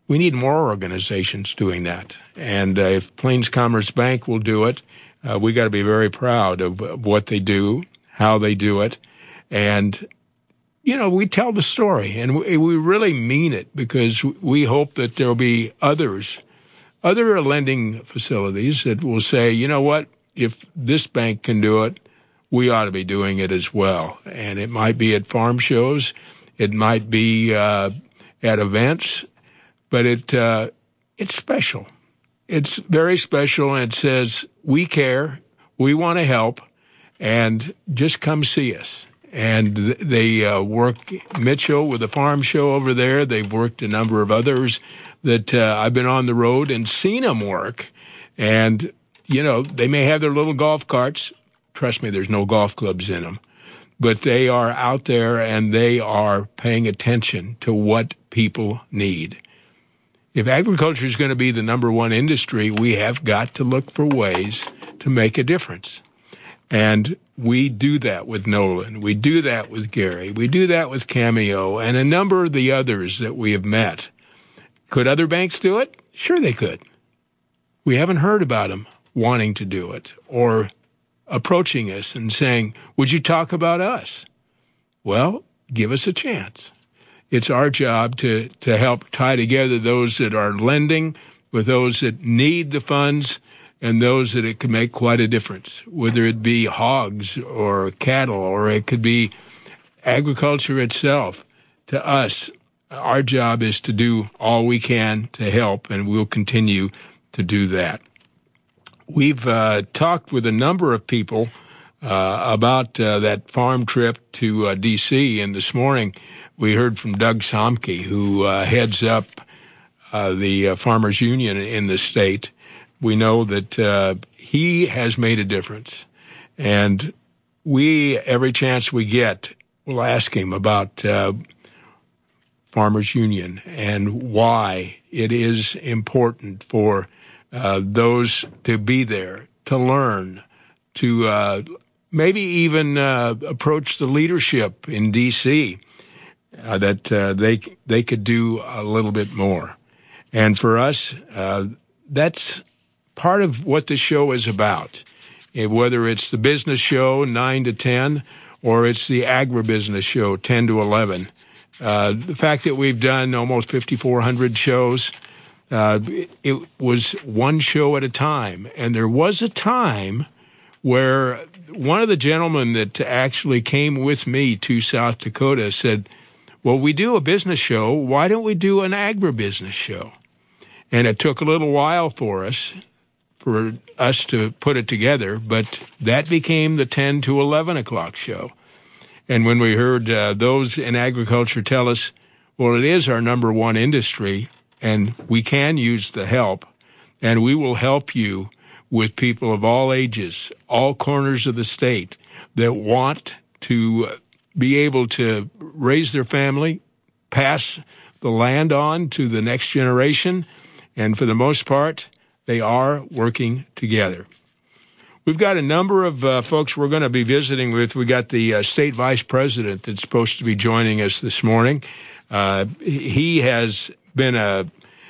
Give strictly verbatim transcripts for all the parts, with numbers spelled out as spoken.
we need more organizations doing that. And uh, if Plains Commerce Bank will do it, uh, we got to be very proud of, of what they do, how they do it. And, you know, we tell the story, and we, we really mean it, because we hope that there'll be others, other lending facilities that will say, you know what, if this bank can do it, we ought to be doing it as well. And it might be at farm shows, it might be uh, at events, but it uh, it's special. It's very special, and it says, we care, we want to help, and just come see us. And they uh, work, Mitchell with the farm show over there. They've worked a number of others that uh, I've been on the road and seen them work. And, you know, they may have their little golf carts. Trust me, there's no golf clubs in them. But they are out there, and they are paying attention to what people need. If agriculture is going to be the number one industry, we have got to look for ways to make a difference. And we do that with Nolan. We do that with Gary. We do that with Cameo and a number of the others that we have met. Could other banks do it? Sure they could. We haven't heard about them wanting to do it or approaching us and saying, would you talk about us? Well, give us a chance. It's our job to, to help tie together those that are lending with those that need the funds, and those that it can make quite a difference, whether it be hogs or cattle, or it could be agriculture itself. To us, our job is to do all we can to help, and we'll continue to do that. We've uh, talked with a number of people uh, about uh, that farm trip to uh, D C, and this morning we heard from Doug Somke, who uh, heads up uh, the uh, Farmers Union in the state. We know that uh, he has made a difference, and we, every chance we get, will ask him about uh, Farmers Union and why it is important for uh, those to be there, to learn, to uh, maybe even uh, approach the leadership in D C, uh, that uh, they they could do a little bit more. And for us, uh, that's part of what the show is about, whether it's the business show, nine to ten, or it's the agribusiness show, ten to eleven. Uh, the fact that we've done almost fifty-four hundred shows, uh, it, it was one show at a time. And there was a time where one of the gentlemen that actually came with me to South Dakota said, well, we do a business show. Why don't we do an agribusiness show? And it took a little while for us. for us to put it together, but that became the ten to eleven o'clock show. And when we heard uh, those in agriculture tell us, well, it is our number one industry, and we can use the help, and we will help you with people of all ages, all corners of the state that want to be able to raise their family, pass the land on to the next generation, and for the most part, they are working together. We've got a number of uh, folks we're going to be visiting with. We got the uh, state vice president that's supposed to be joining us this morning. Uh, he has been a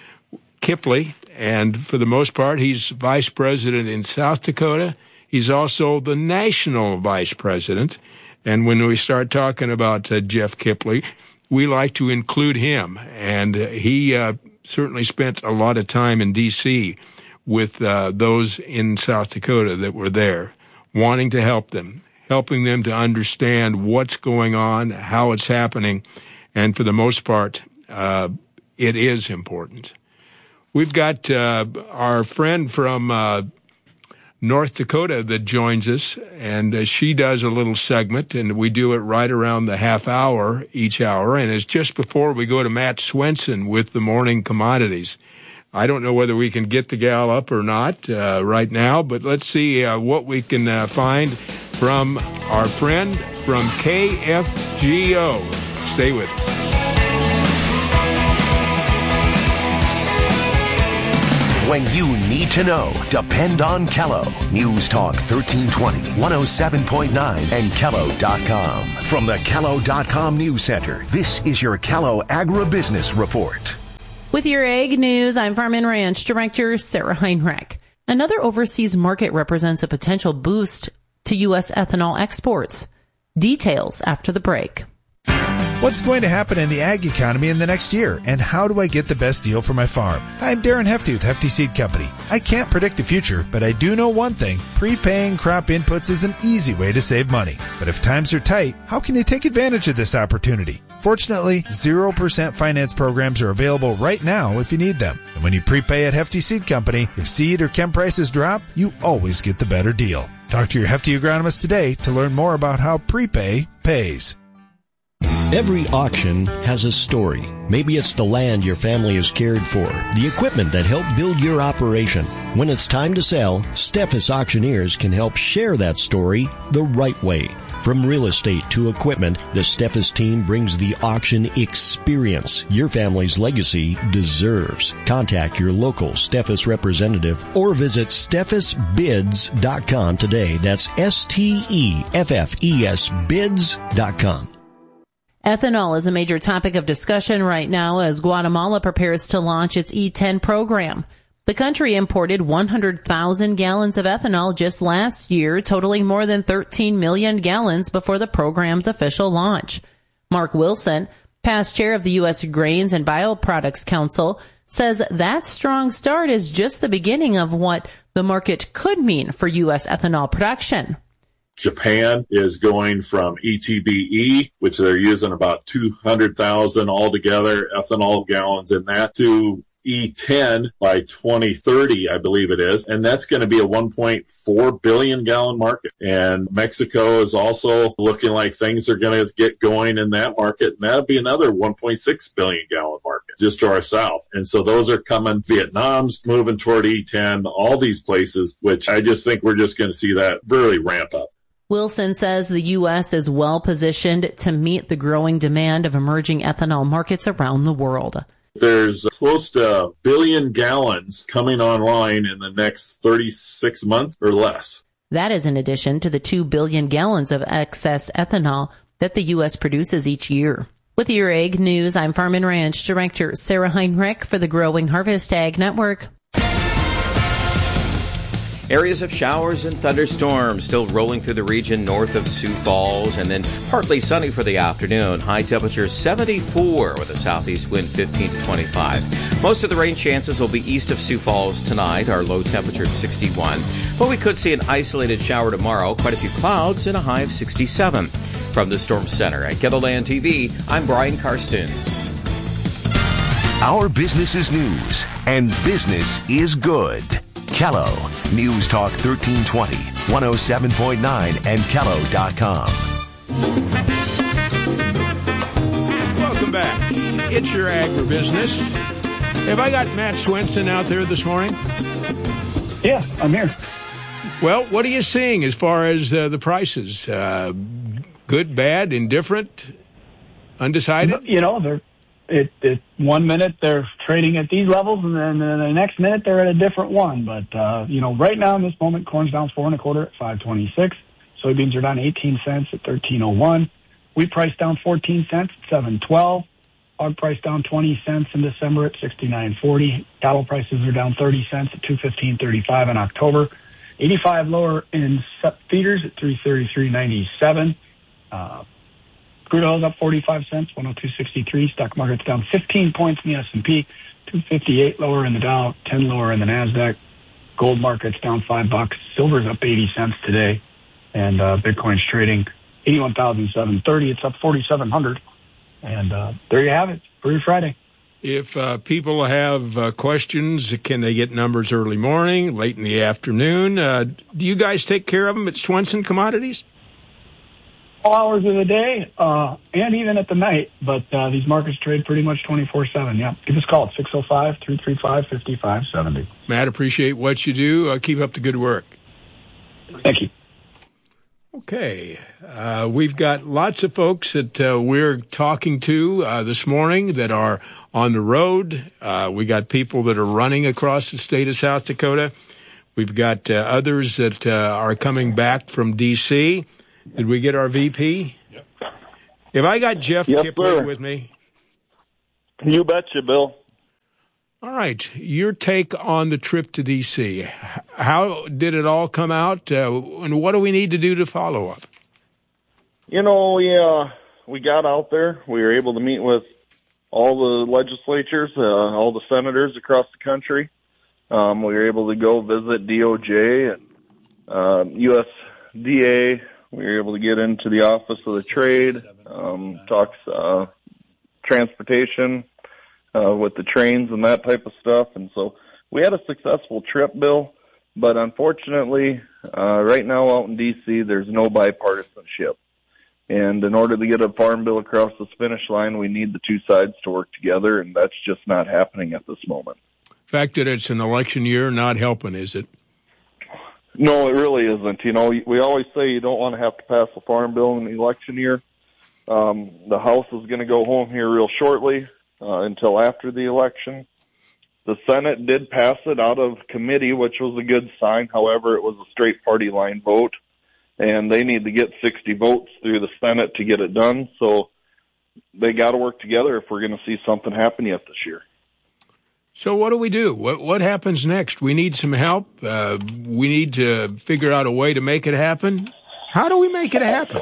Kipley, and for the most part, he's vice president in South Dakota. He's also the national vice president. And when we start talking about uh, Jeff Kipley, we like to include him. And uh, he uh, certainly spent a lot of time in D C with uh, those in South Dakota that were there, wanting to help them, helping them to understand what's going on, how it's happening, and for the most part, uh, it is important. We've got uh, our friend from uh, North Dakota that joins us, and uh, she does a little segment, and we do it right around the half hour each hour, and it's just before we go to Matt Swenson with the morning commodities. I don't know whether we can get the gal up or not uh, right now, but let's see uh, what we can uh, find from our friend from K F G O. Stay with us. When you need to know, depend on Kello. News Talk thirteen twenty, one oh seven point nine, and Kello dot com. From the Kello dot com News Center, this is your Kello Agribusiness Report. With your Ag News, I'm Farm and Ranch Director Sarah Heinrich. Another overseas market represents a potential boost to U S ethanol exports. Details after the break. What's going to happen in the ag economy in the next year, and how do I get the best deal for my farm? I'm Darren Hefty with Hefty Seed Company. I can't predict the future, but I do know one thing. Prepaying crop inputs is an easy way to save money. But if times are tight, how can you take advantage of this opportunity? Fortunately, zero percent finance programs are available right now if you need them. And when you prepay at Hefty Seed Company, if seed or chem prices drop, you always get the better deal. Talk to your Hefty agronomist today to learn more about how prepay pays. Every auction has a story. Maybe it's the land your family has cared for, the equipment that helped build your operation. When it's time to sell, Steffes Auctioneers can help share that story the right way. From real estate to equipment, the Steffes team brings the auction experience your family's legacy deserves. Contact your local Steffes representative or visit steffes bids dot com today. That's S T E F F E S bids dot com. Ethanol is a major topic of discussion right now as Guatemala prepares to launch its E ten program. The country imported one hundred thousand gallons of ethanol just last year, totaling more than thirteen million gallons before the program's official launch. Mark Wilson, past chair of the U S Grains and Bioproducts Council, says that strong start is just the beginning of what the market could mean for U S ethanol production. Japan is going from E T B E, which they're using about two hundred thousand altogether ethanol gallons in that, to E ten by twenty thirty, I believe it is. And that's going to be a one point four billion gallon market. And Mexico is also looking like things are going to get going in that market. And that'll be another one point six billion gallon market just to our south. And so those are coming. Vietnam's moving toward E ten, all these places, which I just think we're just going to see that really ramp up. Wilson says the U S is well positioned to meet the growing demand of emerging ethanol markets around the world. There's close to a billion gallons coming online in the next thirty-six months or less. That is in addition to the two billion gallons of excess ethanol that the U S produces each year. With your Ag News, I'm Farm and Ranch Director Sarah Heinrich for the Growing Harvest Ag Network. Areas of showers and thunderstorms still rolling through the region north of Sioux Falls, and then partly sunny for the afternoon. High temperature seventy-four with a southeast wind fifteen to twenty-five. Most of the rain chances will be east of Sioux Falls tonight. Our low temperature of sixty-one. But we could see an isolated shower tomorrow. Quite a few clouds and a high of sixty-seven. From the Storm Center at KENNELLAND T V, I'm Brian Karstens. Our business is news, and business is good. Kello, News Talk thirteen twenty, one oh seven point nine, and Kello dot com. Welcome back. It's your agribusiness. Have I got Matt Swenson out there this morning? Yeah, I'm here. Well, what are you seeing as far as uh, the prices? Uh, good, bad, indifferent, undecided? You know, they're It, it one minute they're trading at these levels, and then uh, the next minute they're at a different one. But uh, you know, right now in this moment, corn's down four and a quarter at five twenty-six. Soybeans are down eighteen cents at thirteen oh one. Wheat price down fourteen cents at seven twelve. Hog price down twenty cents in December at sixty-nine forty. Cattle prices are down thirty cents at two fifteen thirty-five in October. eighty-five lower in feeders at three thirty-three ninety-seven. Uh, Crude oil is up forty-five cents, one oh two sixty-three. Stock market's down fifteen points in the S and P, two fifty-eight lower in the Dow, ten lower in the NASDAQ. Gold market's down five bucks. Silver's up eighty cents today, and uh, Bitcoin's trading eighty-one thousand seven hundred thirty. It's up forty-seven hundred, and uh, there you have it. Free Friday. If uh, people have uh, questions, can they get numbers early morning, late in the afternoon? Uh, do you guys take care of them at Swenson Commodities? All hours of the day, uh, and even at the night, but uh, these markets trade pretty much twenty-four seven. Yeah, give us a call at six oh five, three three five, five five seven oh. Matt, appreciate what you do. Uh, keep up the good work. Thank you. Okay, uh, we've got lots of folks that uh, we're talking to uh, this morning that are on the road. Uh, we got people that are running across the state of South Dakota. We've got uh, others that uh, are coming back from D C Did we get our V P? Yep. Have I got Jeff yep, Kipler sir. with me? You betcha, Bill. All right, your take on the trip to D C. How did it all come out, uh, and what do we need to do to follow up? You know, we, uh, we got out there. We were able to meet with all the legislatures, uh, all the senators across the country. Um, we were able to go visit D O J and uh, U S D A. We were able to get into the Office of the Trade, um, talk uh, transportation uh, with the trains and that type of stuff. And so we had a successful trip, Bill. But unfortunately, uh, right now out in D C, there's no bipartisanship. And in order to get a farm bill across the finish line, we need the two sides to work together, and that's just not happening at this moment. The fact that it's an election year not helping, is it? No, it really isn't. You know, we always say you don't want to have to pass a farm bill in the election year. Um, the House is going to go home here real shortly uh, until after the election. The Senate did pass it out of committee, which was a good sign. However, it was a straight party line vote, and they need to get sixty votes through the Senate to get it done. So they got to work together if we're going to see something happen yet this year. So what do we do? What what happens next? We need some help. Uh, we need to figure out a way to make it happen. How do we make it happen?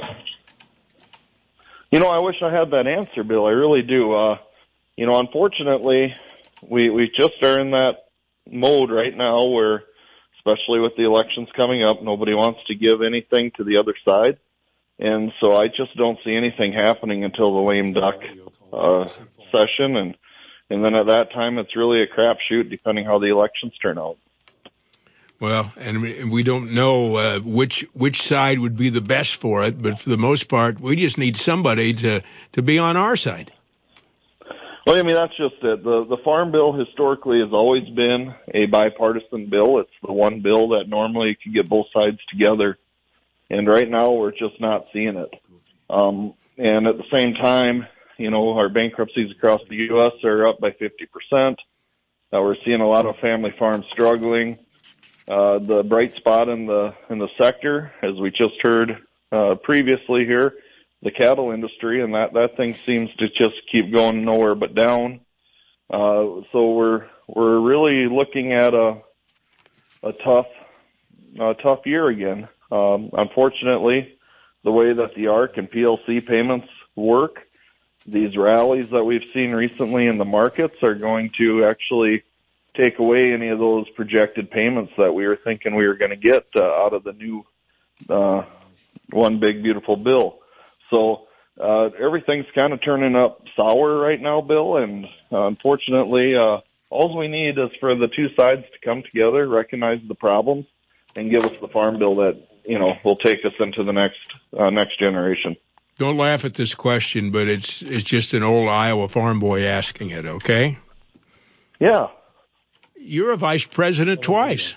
You know, I wish I had that answer, Bill. I really do. Uh, you know, unfortunately, we we just are in that mode right now where, especially with the elections coming up, nobody wants to give anything to the other side. And so I just don't see anything happening until the lame duck uh, session. And, and then at that time, it's really a crapshoot depending how the elections turn out. Well, and we, we don't know uh, which which side would be the best for it, but for the most part, we just need somebody to, to be on our side. Well, I mean, that's just it. The, the Farm Bill historically has always been a bipartisan bill. It's the one bill that normally could get both sides together. And right now, we're just not seeing it. Um, and at the same time, you know, our bankruptcies across the U S are up by fifty percent. Uh, we're seeing a lot of family farms struggling. Uh, the bright spot in the in the sector, as we just heard uh, previously here, the cattle industry, and that, that thing seems to just keep going nowhere but down. Uh, so we're we're really looking at a a tough a tough year again. Um, unfortunately, the way that the A R C and P L C payments work, these rallies that we've seen recently in the markets are going to actually take away any of those projected payments that we were thinking we were going to get uh, out of the new uh, one big beautiful bill. So uh, everything's kind of turning up sour right now, Bill, and uh, unfortunately, uh, all we need is for the two sides to come together, recognize the problems, and give us the farm bill that, you know, will take us into the next uh, next generation. Don't laugh at this question, but it's it's just an old Iowa farm boy asking it, okay? Yeah. You're a vice president twice.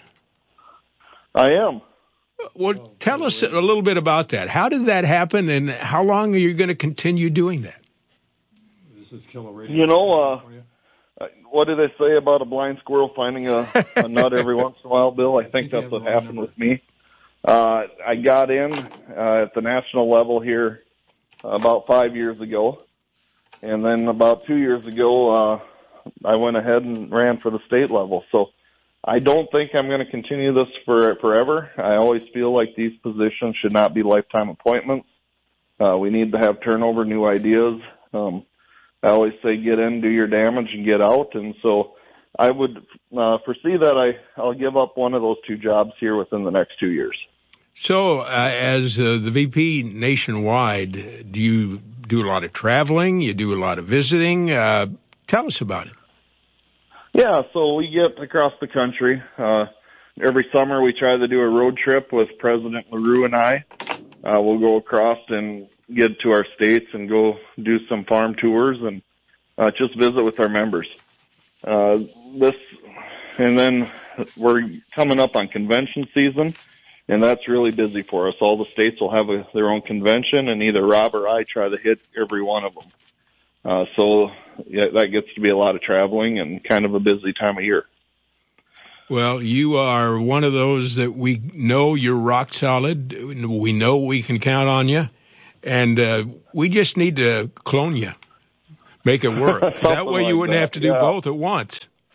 I am. Well, tell us a little bit about that. How did that happen, and how long are you going to continue doing that? This is Kilo Radio. You know, uh, what do they say about a blind squirrel finding a, a nut every once in a while, Bill? I think that's what happened with me. Uh, I got in uh, at the national level here about five years ago, and then about two years ago, uh, I went ahead and ran for the state level. So I don't think I'm going to continue this for forever. I always feel like these positions should not be lifetime appointments. Uh, we need to have turnover, new ideas. Um, I always say get in, do your damage, and get out. And so I would uh, foresee that I, I'll give up one of those two jobs here within the next two years. So uh, as uh, the V P nationwide, do you do a lot of traveling? You do a lot of visiting? Uh, tell us about it. Yeah, so we get across the country. Uh, every summer we try to do a road trip with President LaRue and I. Uh, we'll go across and get to our states and go do some farm tours and uh, just visit with our members. Uh, this, and then we're coming up on convention season, and that's really busy for us. All the states will have a, their own convention, and either Rob or I try to hit every one of them. Uh, so yeah, that gets to be a lot of traveling and kind of a busy time of year. Well, you are one of those that we know you're rock solid. We know we can count on you, and uh, we just need to clone you, make it work. That way you like wouldn't that. have to do yeah. both at once.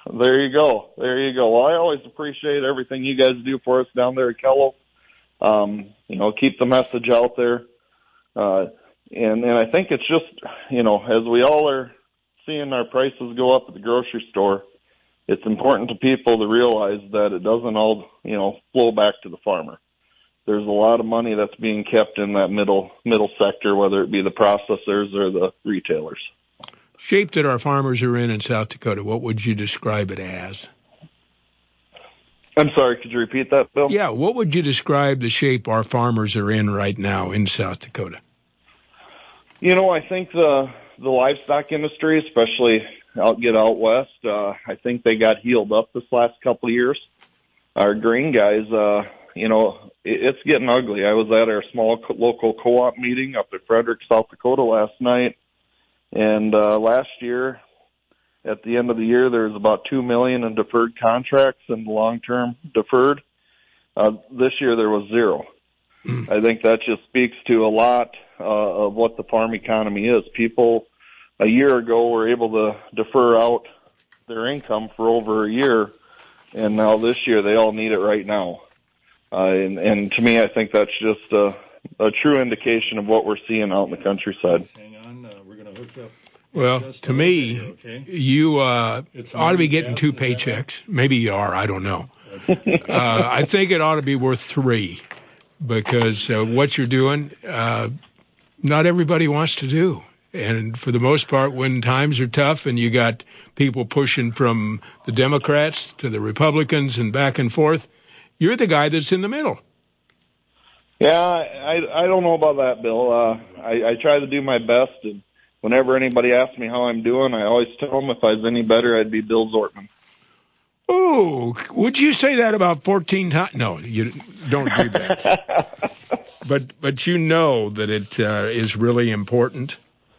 There you go. There you go. Well, I always appreciate everything you guys do for us down there at Kello. Um, you know, keep the message out there. Uh, and, and I think it's just, you know, as we all are seeing our prices go up at the grocery store, it's important to people to realize that it doesn't all, you know, flow back to the farmer. There's a lot of money that's being kept in that middle middle sector, whether it be the processors or the retailers. Shape that our farmers are in in South Dakota, what would you describe it as? I'm sorry, could you repeat that, Bill? Yeah, what would you describe the shape our farmers are in right now in South Dakota? You know, I think the the livestock industry, especially out get out west, uh, I think they got healed up this last couple of years. Our grain guys, uh, you know, it, it's getting ugly. I was at our small co- local co-op meeting up at Frederick, South Dakota last night, and uh, last year, at the end of the year, there was about two million in deferred contracts and long-term deferred. Uh, this year, there was zero. Mm. I think that just speaks to a lot uh, of what the farm economy is. People a year ago were able to defer out their income for over a year, and now this year they all need it right now. Uh, and, and to me, I think that's just a, a true indication of what we're seeing out in the countryside. Hang on, uh, we're going to hook up. Well, to me, video, okay? you uh, ought to be getting two paychecks. Maybe you are, I don't know. uh, I think it ought to be worth three because uh, what you're doing, uh, not everybody wants to do. And for the most part, when times are tough and you got people pushing from the Democrats to the Republicans and back and forth, you're the guy that's in the middle. Yeah, I, I don't know about that, Bill. Uh, I, I try to do my best, and whenever anybody asks me how I'm doing, I always tell them if I was any better, I'd be Bill Zortman. Oh, would you say that about fourteen times? No, you don't do that. but but you know that it uh, is really important.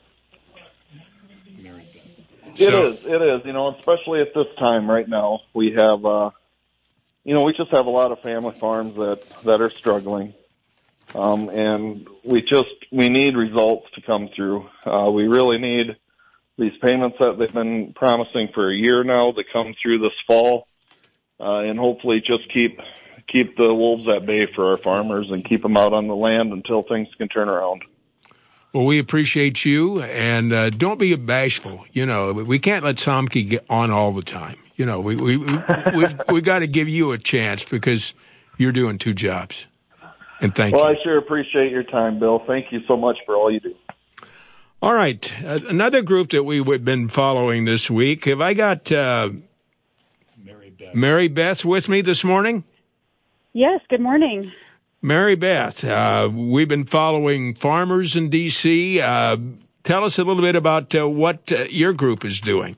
It so. is, it is, you know, especially at this time right now. We have, uh, you know, we just have a lot of family farms that, that are struggling. Um, and we just, we need results to come through. Uh, we really need these payments that they've been promising for a year now to come through this fall, uh, and hopefully just keep, keep the wolves at bay for our farmers and keep them out on the land until things can turn around. Well, we appreciate you, and uh, don't be bashful. You know, we can't let Somke get on all the time. You know, we we we we've, we got to give you a chance because you're doing two jobs. And thank well, you. Well, I sure appreciate your time, Bill. Thank you so much for all you do. All right, uh, another group that we've been following this week. Have I got uh, Mary Beth. Mary Beth with me this morning? Yes. Good morning. Mary Beth, uh, we've been following farmers in D C Uh, tell us a little bit about uh, what uh, your group is doing.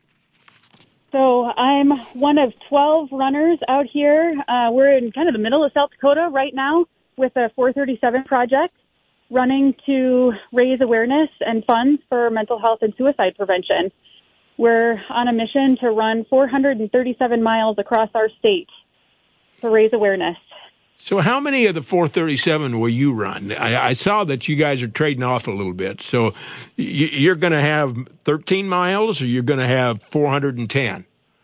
So I'm one of twelve runners out here. Uh, we're in kind of the middle of South Dakota right now with a four thirty-seven project running to raise awareness and funds for mental health and suicide prevention. We're on a mission to run four hundred thirty-seven miles across our state to raise awareness. So how many of the four thirty-seven will you run? I, I saw that you guys are trading off a little bit. So you, you're going to have thirteen miles or you're going to have four hundred ten?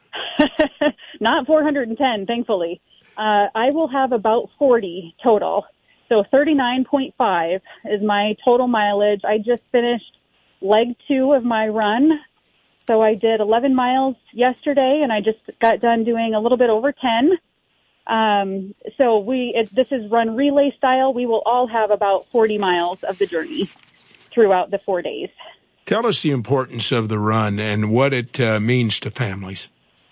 Not four hundred ten, thankfully. Uh, I will have about forty total. So thirty-nine point five is my total mileage. I just finished leg two of my run. So I did eleven miles yesterday, and I just got done doing a little bit over ten. Um, so we, it, this is run relay style. We will all have about forty miles of the journey throughout the four days. Tell us the importance of the run and what it uh, means to families.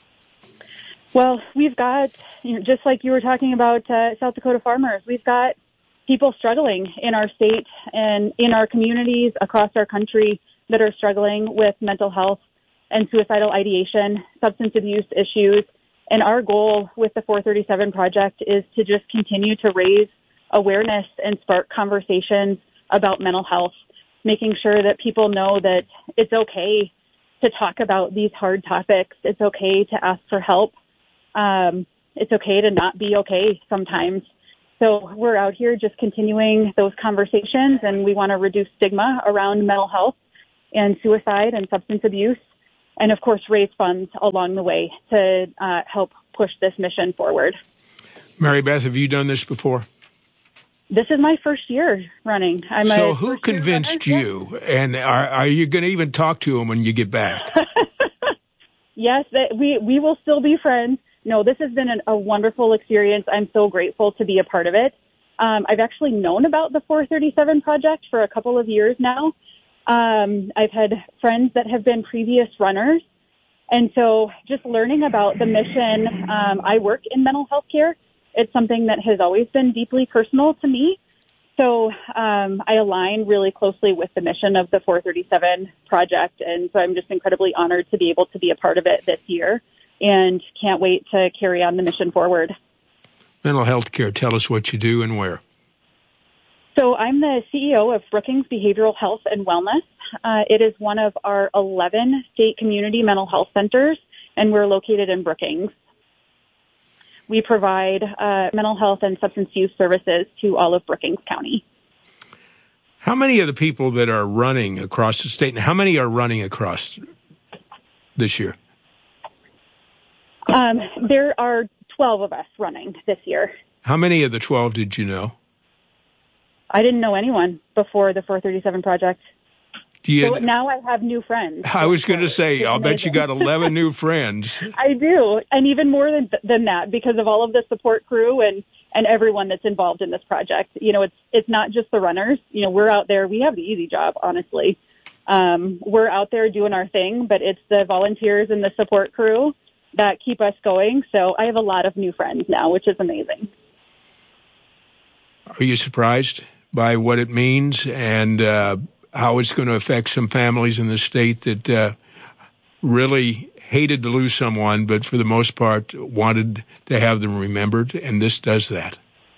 Well, we've got, you know, just like you were talking about uh, South Dakota farmers, we've got people struggling in our state and in our communities across our country that are struggling with mental health and suicidal ideation, substance abuse issues. And our goal with the four thirty-seven project is to just continue to raise awareness and spark conversations about mental health, making sure that people know that it's okay to talk about these hard topics. It's okay to ask for help. Um, it's okay to not be okay sometimes. So we're out here just continuing those conversations, and we want to reduce stigma around mental health and suicide and substance abuse. and of course, raise funds along the way to uh, help push this mission forward. Mary Beth, have you done this before? This is my first year running. I'm so a who convinced you, and are, are you going to even talk to them when you get back? Yes, that we, we will still be friends. No, this has been an, a wonderful experience. I'm so grateful to be a part of it. Um, I've actually known about the four thirty-seven project for a couple of years now. Um, I've had friends that have been previous runners. And so just learning about the mission, um, I work in mental health care. It's something that has always been deeply personal to me. So um, I align really closely with the mission of the four thirty-seven project. And so I'm just incredibly honored to be able to be a part of it this year and can't wait to carry on the mission forward. Mental health care, tell us what you do and where. So I'm the C E O of Brookings Behavioral Health and Wellness. Uh, it is one of our eleven state community mental health centers, and we're located in Brookings. We provide uh, mental health and substance use services to all of Brookings County. How many of the people that are running across the state, and how many are running across this year? Um, there are twelve of us running this year. How many of the twelve did you know? I didn't know anyone before the four thirty-seven project. You, so now I have new friends. I was going to say, I'll bet you got eleven new friends. I do, and even more than than that because of all of the support crew and, and everyone that's involved in this project. You know, it's it's not just the runners. You know, we're out there. We have the easy job, honestly. Um, we're out there doing our thing, but it's the volunteers and the support crew that keep us going. So I have a lot of new friends now, which is amazing. Are you surprised by what it means and uh, how it's going to affect some families in the state that uh, really hated to lose someone, but for the most part wanted to have them remembered, and this does that?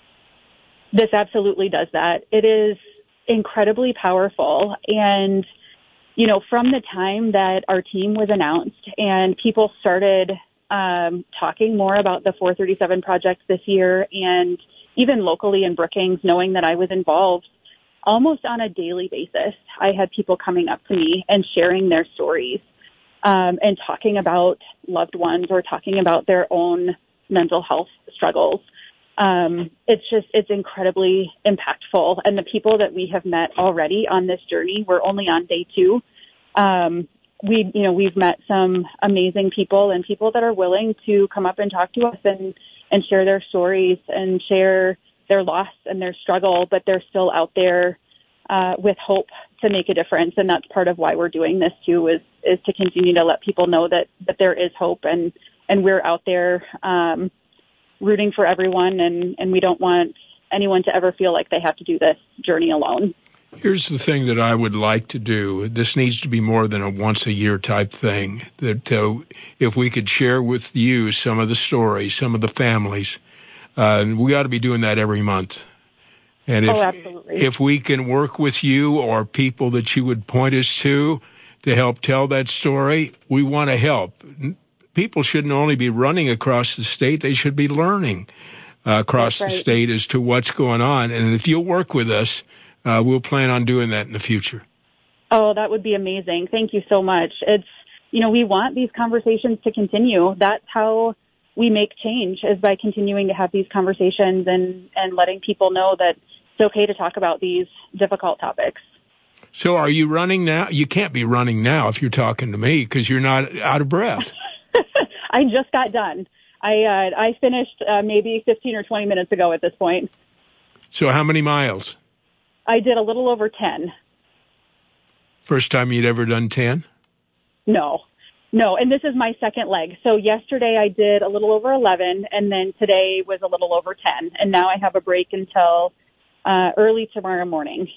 This absolutely does that. It is incredibly powerful, and, you know, from the time that our team was announced and people started um, talking more about the four thirty-seven project this year, and even locally in Brookings, knowing that I was involved almost on a daily basis, I had people coming up to me and sharing their stories um, and talking about loved ones or talking about their own mental health struggles. Um, it's just, it's incredibly impactful. And the people that we have met already on this journey, we're only on day two. Um, we, you know, we've met some amazing people and people that are willing to come up and talk to us and, and share their stories and share their loss and their struggle, but they're still out there uh, with hope to make a difference. And that's part of why we're doing this too, is, is to continue to let people know that, that there is hope, and, and we're out there um, rooting for everyone, and, and we don't want anyone to ever feel like they have to do this journey alone. Here's the thing that I would like to do. This needs to be more than a once-a-year type thing. That uh, if we could share with you some of the stories, some of the families, uh, we ought to be doing that every month. And if, oh, absolutely. if we can work with you or people that you would point us to to help tell that story, we want to help. People shouldn't only be running across the state. They should be learning uh, across That's right. the state as to what's going on. And if you'll work with us, Uh, we'll plan on doing that in the future. Oh, that would be amazing. Thank you so much. It's, you know, we want these conversations to continue. That's how we make change, is by continuing to have these conversations and, and letting people know that it's okay to talk about these difficult topics. So are you running now? You can't be running now if you're talking to me because you're not out of breath. I just got done. I, uh, I finished uh, maybe fifteen or twenty minutes ago at this point. So how many miles? I did a little over ten. First time you'd ever done ten? No, no. And this is my second leg. So yesterday I did a little over eleven, and then today was a little over ten. And now I have a break until uh, early tomorrow morning.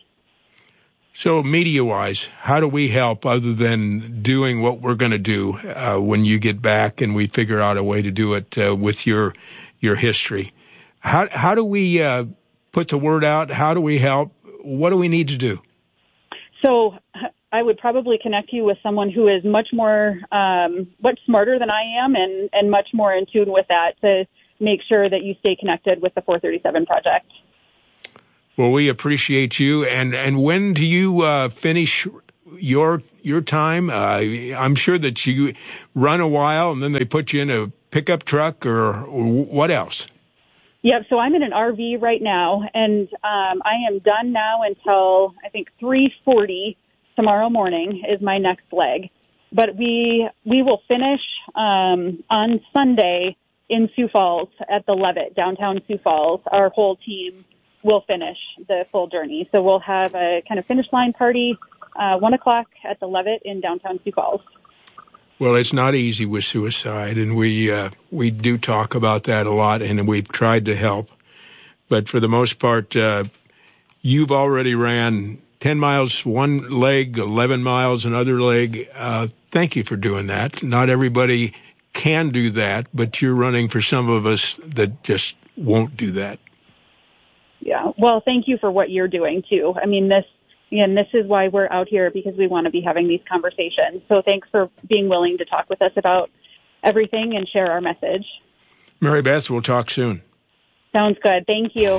So media-wise, how do we help other than doing what we're going to do uh, when you get back and we figure out a way to do it uh, with your your history? How, how do we uh, put the word out? How do we help? What do we need to do? So I would probably connect you with someone who is much more, um, much smarter than I am, and, and much more in tune with that to make sure that you stay connected with the four thirty-seven project. Well, we appreciate you. And, and when do you uh, finish your your time? Uh, I'm sure that you run a while and then they put you in a pickup truck, or, or what else? Yep, so I'm in an R V right now, and um, I am done now until, I think, three forty tomorrow morning is my next leg. But we we will finish um, on Sunday in Sioux Falls at the Levitt, downtown Sioux Falls. Our whole team will finish the full journey. So we'll have a kind of finish line party, uh, one o'clock at the Levitt in downtown Sioux Falls. Well, it's not easy with suicide, and we uh, we do talk about that a lot, and we've tried to help. But for the most part, uh, you've already ran ten miles one leg, eleven miles another leg. Uh, thank you for doing that. Not everybody can do that, but you're running for some of us that just won't do that. Yeah, well, thank you for what you're doing, too. I mean, this And this is why we're out here, because we want to be having these conversations. So thanks for being willing to talk with us about everything and share our message. Mary Beth, we'll talk soon. Sounds good. Thank you.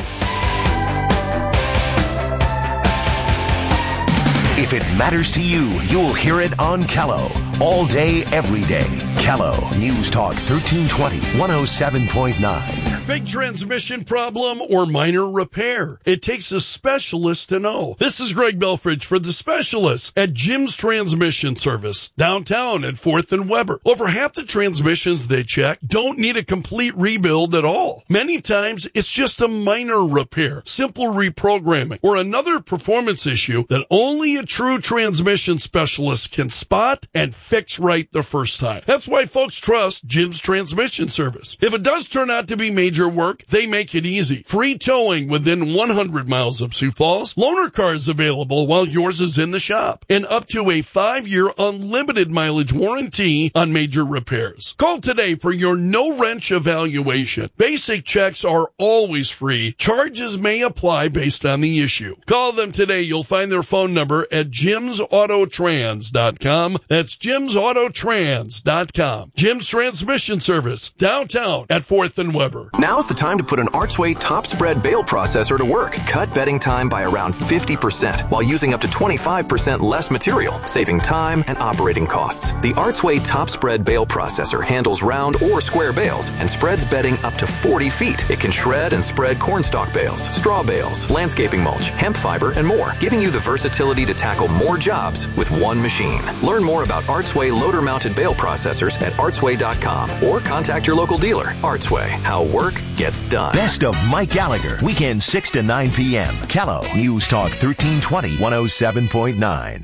If it matters to you, you'll hear it on Callow. All day, every day. Callow News Talk thirteen twenty, one oh seven point nine. Big transmission problem or minor repair. It takes a specialist to know. This is Greg Belfridge for the specialists at Jim's Transmission Service, downtown at fourth and Weber. Over half the transmissions they check don't need a complete rebuild at all. Many times, it's just a minor repair, simple reprogramming, or another performance issue that only a true transmission specialist can spot and fix right the first time. That's why folks trust Jim's Transmission Service. If it does turn out to be major work, they make it easy. Free towing within one hundred miles of Sioux Falls. Loaner cars available while yours is in the shop. And up to a five-year unlimited mileage warranty on major repairs. Call today for your no-wrench evaluation. Basic checks are always free. Charges may apply based on the issue. Call them today. You'll find their phone number at jims auto trans dot com. That's jims auto trans dot com. Jim's Transmission Service, downtown at fourth and Weber. Now's the time to put an Artsway top spread bale processor to work. Cut bedding time by around fifty percent while using up to twenty-five percent less material, saving time and operating costs. The Artsway top spread bale processor handles round or square bales and spreads bedding up to forty feet. It can shred and spread cornstalk bales, straw bales, landscaping mulch, hemp fiber, and more, giving you the versatility to tackle more jobs with one machine. Learn more about Artsway loader-mounted bale processors at artsway dot com or contact your local dealer. Artsway, how work gets done. Best of Mike Gallagher, weekend six to nine p.m. Callow News Talk thirteen twenty, one oh seven point nine.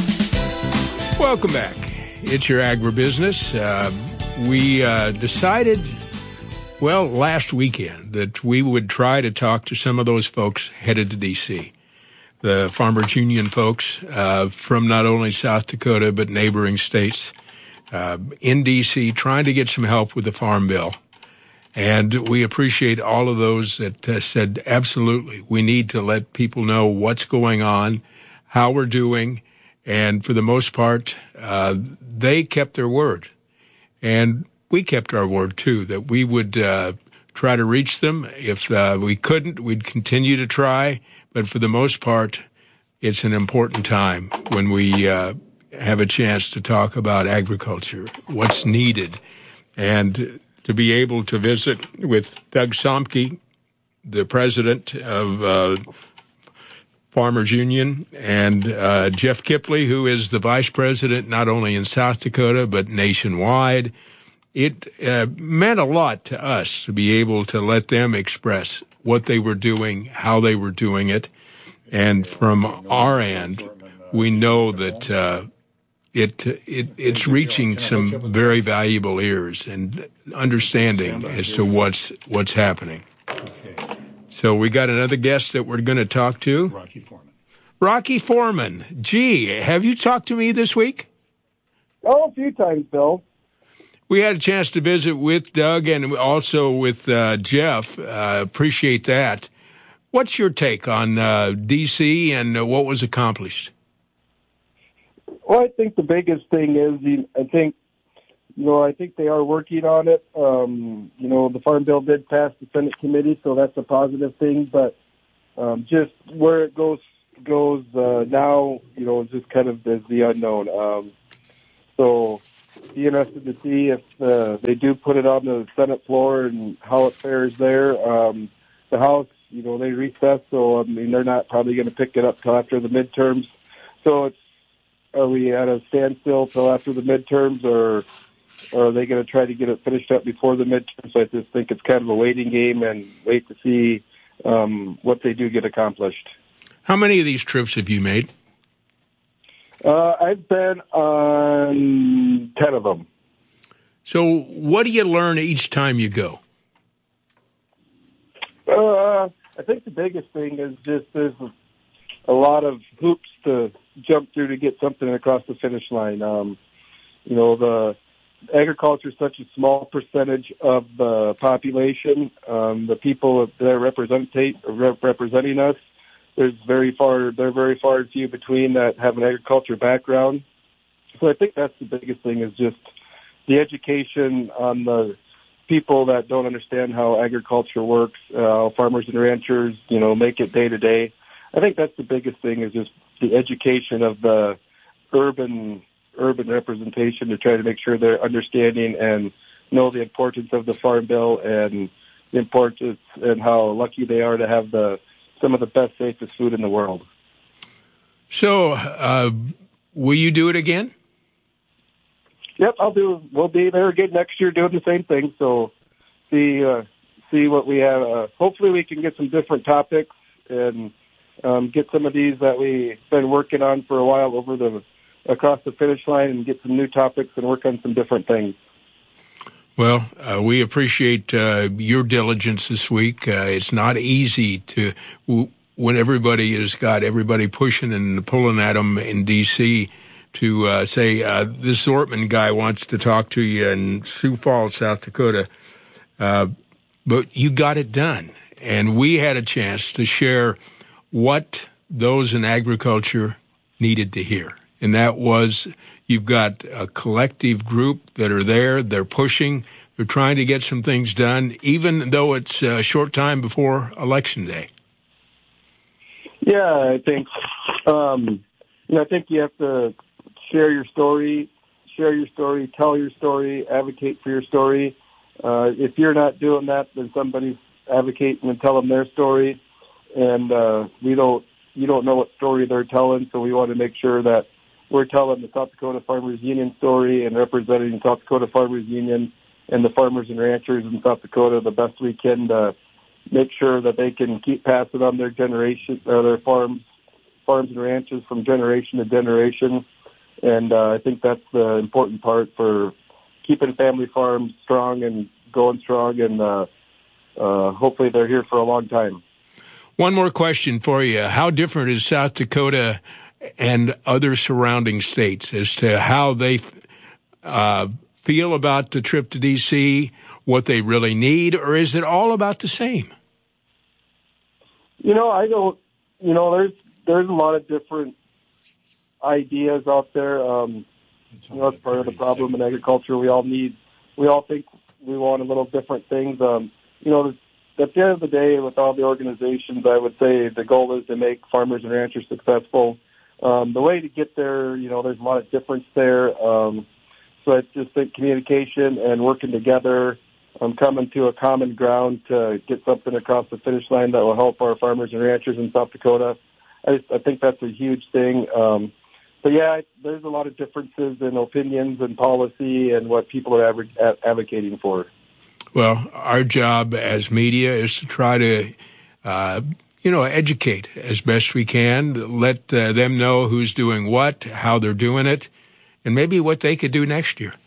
Welcome back. It's your agribusiness. Uh, we uh, decided, well, last weekend that we would try to talk to some of those folks headed to D C, the Farmers Union folks uh, from not only South Dakota but neighboring states uh, in D C, trying to get some help with the Farm Bill. And we appreciate all of those that uh, said, absolutely, we need to let people know what's going on, how we're doing. And for the most part, uh, they kept their word. And we kept our word, too, that we would uh, try to reach them. If uh, we couldn't, we'd continue to try. But for the most part, it's an important time when we uh, have a chance to talk about agriculture, what's needed. And to be able to visit with Doug Somke, the president of uh, Farmers Union, and uh, Jeff Kipley, who is the vice president not only in South Dakota but nationwide. It uh, meant a lot to us to be able to let them express what they were doing, how they were doing it. And from our end, we know that uh, it, it it's reaching some very valuable ears and understanding as to what's what's happening. So we got another guest that we're going to talk to. Rocky Foreman. Rocky Foreman. Gee, have you talked to me this week? Oh, a few times, Bill. We had a chance to visit with Doug and also with uh, Jeff. Uh, appreciate that. What's your take on uh, D C and uh, what was accomplished? Well, I think the biggest thing is, I think, you know, I think they are working on it. Um, you know, the Farm Bill did pass the Senate committee, so that's a positive thing. But um, just where it goes goes uh, now, you know, is just kind of is the unknown. Um, so, be interested to see if uh, they do put it on the Senate floor and how it fares there. Um, the House, you know, they recess, so I mean, they're not probably going to pick it up till after the midterms. So, it's are we at a standstill till after the midterms, or, or are they going to try to get it finished up before the midterms? So I just think it's kind of a waiting game and wait to see um, what they do get accomplished. How many of these trips have you made? Uh, I've been on ten of them. So what do you learn each time you go? Uh, I think the biggest thing is just there's a lot of hoops to jump through to get something across the finish line. Um, you know, the agriculture is such a small percentage of the population. Um, the people that are representate, rep- representing us, there's very far, they're very far and few between that have an agriculture background. So I think that's the biggest thing is just the education on the people that don't understand how agriculture works, uh, farmers and ranchers, you know, make it day to day. I think that's the biggest thing is just the education of the urban urban representation to try to make sure they're understanding and know the importance of the Farm Bill and the importance and how lucky they are to have the some of the best, safest food in the world. So, uh, will you do it again? Yep, I'll do. We'll be there again next year doing the same thing. So, see, uh, see what we have. Uh, hopefully, we can get some different topics and um, get some of these that we've been working on for a while over the across the finish line and get some new topics and work on some different things. Well, uh, we appreciate uh, your diligence this week. Uh, it's not easy to w- when everybody has got everybody pushing and pulling at them in D C to uh, say uh, this Ortman guy wants to talk to you in Sioux Falls, South Dakota. Uh, but you got it done, and we had a chance to share what those in agriculture needed to hear, and that was. You've got a collective group that are there. They're pushing. They're trying to get some things done, even though it's a short time before Election Day. Yeah, I think, um, you know, I think you have to share your story, share your story, tell your story, advocate for your story. Uh, if you're not doing that, then somebody's advocating and telling their story, and uh, we don't, you don't know what story they're telling, so we want to make sure that we're telling the South Dakota Farmers Union story and representing South Dakota Farmers Union and the farmers and ranchers in South Dakota the best we can to make sure that they can keep passing on their generation or their farms, farms and ranches from generation to generation. And uh, I think that's the important part for keeping family farms strong and going strong. And uh, uh, hopefully they're here for a long time. One more question for you: how different is South Dakota and other surrounding states as to how they uh, feel about the trip to D C, what they really need, or is it all about the same? You know, I don't, you know, there's, there's a lot of different ideas out there. Um, you know, that's part of the problem in agriculture. We all need, we all think we want a little different things. Um, you know, at the end of the day, with all the organizations, I would say the goal is to make farmers and ranchers successful. Um, the way to get there, you know, there's a lot of difference there. Um, so I just think communication and working together, um, coming to a common ground to get something across the finish line that will help our farmers and ranchers in South Dakota. I, just, I think that's a huge thing. Um, but yeah, there's a lot of differences in opinions and policy and what people are adv- advocating for. Well, our job as media is to try to, uh, you know, educate as best we can, let uh, them know who's doing what, how they're doing it, and maybe what they could do next year.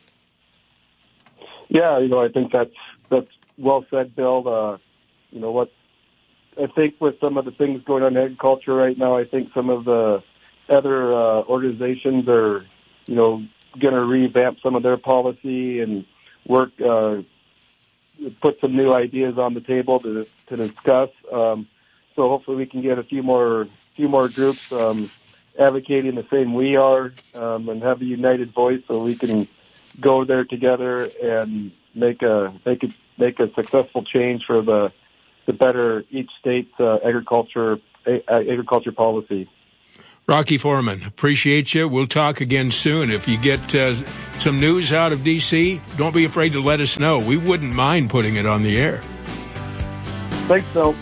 Yeah, you know, I think that's that's well said, Bill. Uh, you know, what I think with some of the things going on in agriculture right now, I think some of the other uh, organizations are, you know, going to revamp some of their policy and work, uh, put some new ideas on the table to to discuss. Um, So hopefully we can get a few more, few more groups um, advocating the same we are, um, and have a united voice, so we can go there together and make a make it make a successful change for the the better each state's uh, agriculture a, agriculture policy. Rocky Foreman, appreciate you. We'll talk again soon. If you get uh, some news out of D C, don't be afraid to let us know. We wouldn't mind putting it on the air. Thanks, Phil.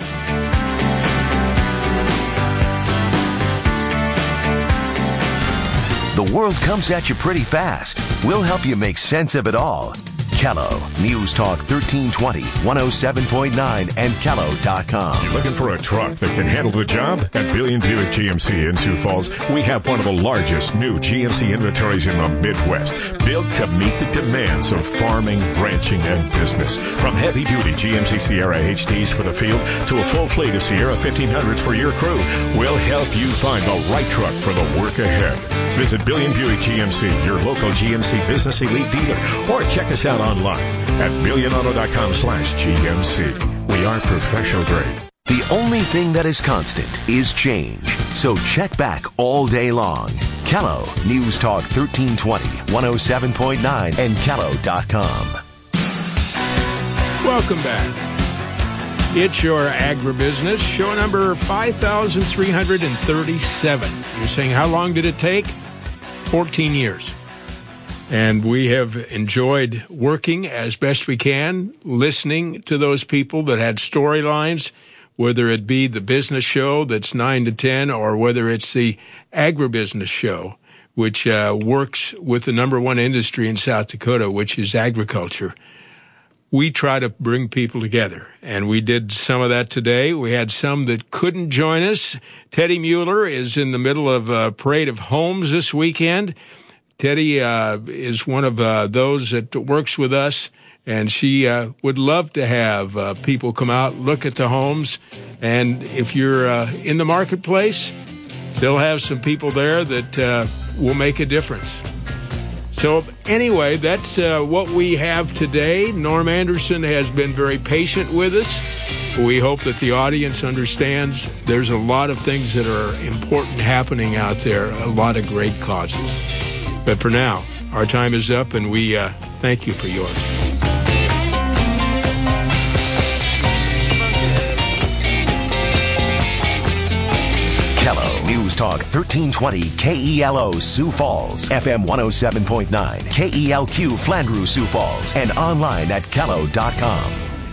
The world comes at you pretty fast. We'll help you make sense of it all. Kello, News Talk thirteen twenty, one oh seven point nine, and Kello dot com. You looking for a truck that can handle the job? At Billion Buick G M C in Sioux Falls, we have one of the largest new G M C inventories in the Midwest, built to meet the demands of farming, ranching, and business. From heavy-duty G M C Sierra H Ds for the field to a full fleet of Sierra fifteen hundreds for your crew, we'll help you find the right truck for the work ahead. Visit Billion Buick G M C, your local G M C Business Elite dealer, or check us out online at billion auto dot com slash G M C. We are professional grade. The only thing that is constant is change. So check back all day long. Kello, News Talk thirteen twenty, one oh seven point nine, and Kello dot com. Welcome back. It's your agribusiness, show number five thousand three hundred thirty-seven. You're saying, how long did it take? fourteen years. And we have enjoyed working as best we can, listening to those people that had storylines, whether it be the business show that's nine to ten or whether it's the agribusiness show, which uh, works with the number one industry in South Dakota, which is agriculture. We try to bring people together, and we did some of that today. We had some that couldn't join us. Teddy Mueller is in the middle of a parade of homes this weekend. Teddy uh, is one of uh, those that works with us, and she uh, would love to have uh, people come out, look at the homes, and if you're uh, in the marketplace, they'll have some people there that uh, will make a difference. So anyway, that's uh, what we have today. Norm Anderson has been very patient with us. We hope that the audience understands there's a lot of things that are important happening out there, a lot of great causes. But for now, our time is up, and we uh, thank you for yours. Kello, News Talk thirteen twenty, K E L O Sioux Falls, F M one oh seven point nine, K E L Q Flandreau Sioux Falls, and online at Kello dot com.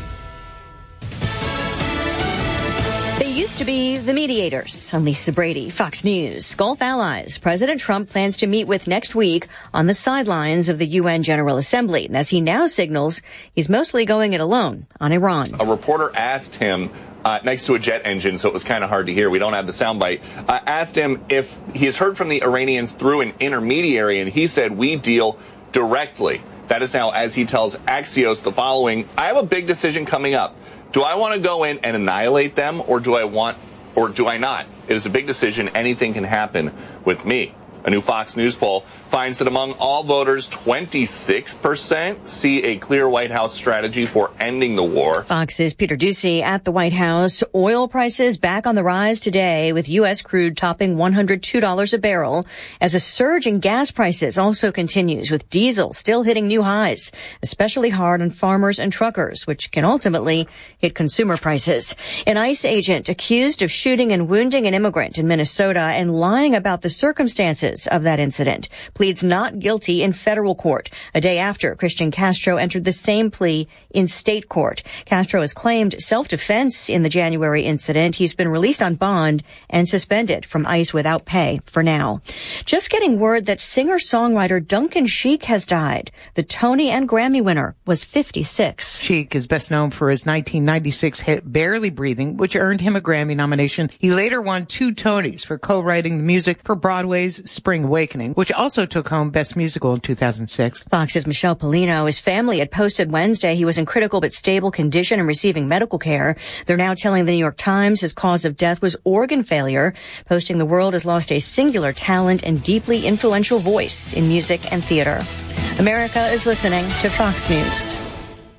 They used to be the mediators. I'm Lisa Brady, Fox News. Gulf allies President Trump plans to meet with next week on the sidelines of the U N General Assembly, as he now signals he's mostly going it alone on Iran. A reporter asked him, uh, next to a jet engine, so it was kind of hard to hear, we don't have the soundbite, uh, asked him if he has heard from the Iranians through an intermediary, and he said, we deal directly. That is now, as he tells Axios, the following: I have a big decision coming up. Do I want to go in and annihilate them, or do I want, or do I not? It is a big decision. Anything can happen with me. A new Fox News poll finds that among all voters, twenty-six percent see a clear White House strategy for ending the war. Fox's Peter Doocy at the White House. Oil prices back on the rise today, with U S crude topping one hundred two dollars a barrel, as a surge in gas prices also continues, with diesel still hitting new highs, especially hard on farmers and truckers, which can ultimately hit consumer prices. An ICE agent accused of shooting and wounding an immigrant in Minnesota and lying about the circumstances of that incident pleads not guilty in federal court, a day after Christian Castro entered the same plea in state court. Castro has claimed self-defense in the January incident. He's been released on bond and suspended from ICE without pay for now. Just getting word that singer-songwriter Duncan Sheik has died. The Tony and Grammy winner was fifty-six. Sheik is best known for his nineteen ninety-six hit Barely Breathing, which earned him a Grammy nomination. He later won two Tonys for co-writing the music for Broadway's Spring Awakening, which also took home Best Musical in two thousand six. Fox's Michelle Polino. His family had posted Wednesday he was in critical but stable condition and receiving medical care. They're now telling the New York Times his cause of death was organ failure, posting the world has lost a singular talent and deeply influential voice in music and theater. America is listening to Fox News.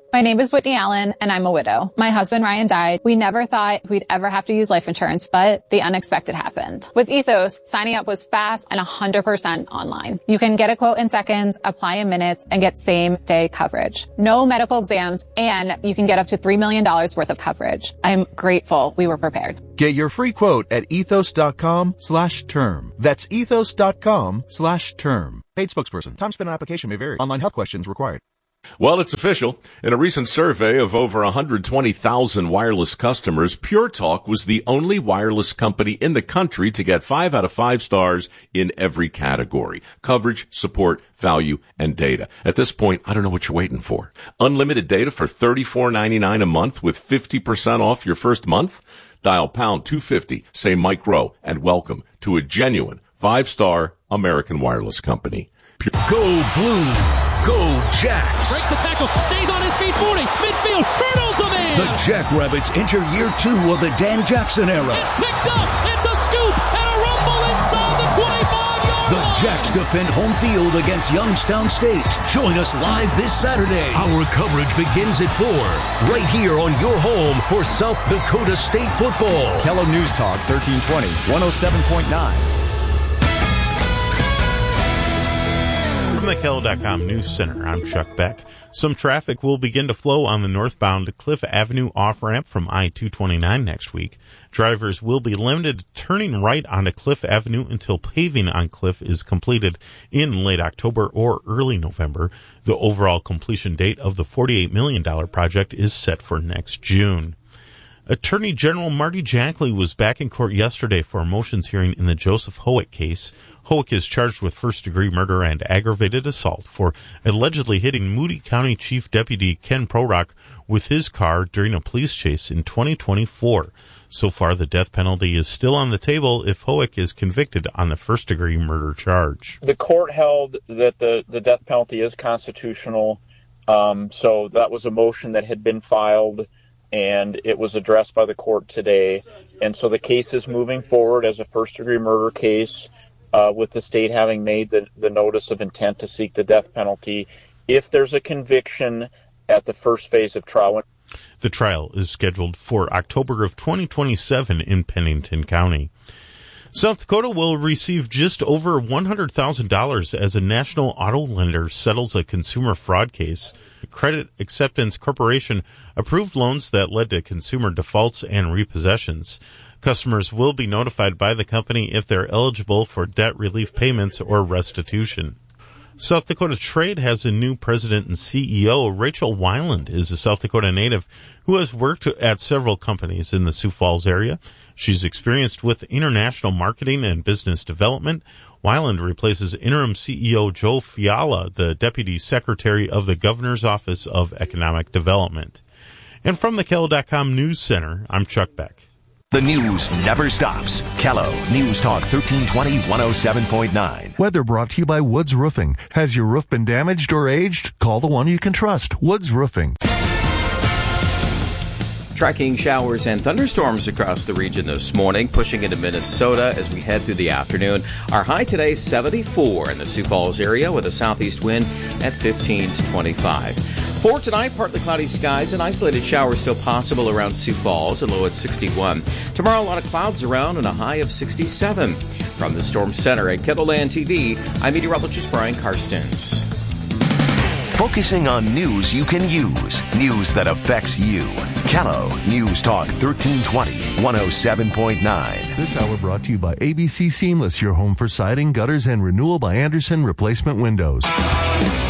My name is Whitney Allen, and I'm a widow. My husband, Ryan, died. We never thought we'd ever have to use life insurance, but the unexpected happened. With Ethos, signing up was fast and one hundred percent online. You can get a quote in seconds, apply in minutes, and get same-day coverage. No medical exams, and you can get up to three million dollars worth of coverage. I'm grateful we were prepared. Get your free quote at ethos.com slash term. That's ethos.com slash term. Paid spokesperson. Time spent on application may vary. Online health questions required. Well, it's official. In a recent survey of over one hundred twenty thousand wireless customers, Pure Talk was the only wireless company in the country to get five out of five stars in every category: coverage, support, value, and data. At this point, I don't know what you're waiting for. Unlimited data for thirty-four ninety-nine a month with fifty percent off your first month? Dial pound two fifty, say Mike Rowe, and welcome to a genuine five-star American wireless company. Pure- Go Blue! Go Jacks! Breaks the tackle, stays on his feet, forty, midfield, hurdles a man! The Jackrabbits enter year two of the Dan Jackson era. It's picked up, it's a scoop, and a rumble inside the twenty-five-yard The Jacks defend home field against Youngstown State. Join us live this Saturday. Our coverage begins at four, right here on your home for South Dakota State football. Kello News Talk, thirteen twenty, one oh seven point nine. From the Kello dot com News Center, I'm Chuck Beck. Some traffic will begin to flow on the northbound Cliff Avenue off-ramp from I two twenty-nine next week. Drivers will be limited to turning right onto Cliff Avenue until paving on Cliff is completed in late October or early November. The overall completion date of the forty-eight million dollars project is set for next June. Attorney General Marty Jackley was back in court yesterday for a motions hearing in the Joseph Howick case. Howick is charged with first-degree murder and aggravated assault for allegedly hitting Moody County Chief Deputy Ken Prorock with his car during a police chase in twenty twenty-four. So far, the death penalty is still on the table if Howick is convicted on the first-degree murder charge. The court held that the, the death penalty is constitutional, um, so that was a motion that had been filed, and it was addressed by the court today. And so the case is moving forward as a first-degree murder case, uh, with the state having made the, the notice of intent to seek the death penalty if there's a conviction at the first phase of trial. The trial is scheduled for October of twenty twenty-seven in Pennington County. South Dakota will receive just over one hundred thousand dollars as a national auto lender settles a consumer fraud case. Credit Acceptance Corporation approved loans that led to consumer defaults and repossessions. Customers will be notified by the company if they're eligible for debt relief payments or restitution. South Dakota Trade has a new president and C E O. Rachel Weiland is a South Dakota native who has worked at several companies in the Sioux Falls area. She's experienced with international marketing and business development. Weiland replaces interim C E O Joe Fiala, the Deputy Secretary of the Governor's Office of Economic Development. And from the Kello dot com News Center, I'm Chuck Beck. The news never stops. Kello News Talk thirteen twenty, one oh seven point nine. Weather brought to you by Woods Roofing. Has your roof been damaged or aged? Call the one you can trust, Woods Roofing. Tracking showers and thunderstorms across the region this morning, pushing into Minnesota as we head through the afternoon. Our high today, seventy-four in the Sioux Falls area with a southeast wind at fifteen to twenty-five. For tonight, partly cloudy skies and isolated showers still possible around Sioux Falls, a low at sixty-one. Tomorrow, a lot of clouds around and a high of sixty-seven. From the Storm Center at KELOLAND T V, I'm meteorologist Brian Karstens. Focusing on news you can use. News that affects you. Kello News Talk thirteen twenty, one oh seven point nine. This hour brought to you by A B C Seamless, your home for siding, gutters, and renewal by Anderson Replacement Windows.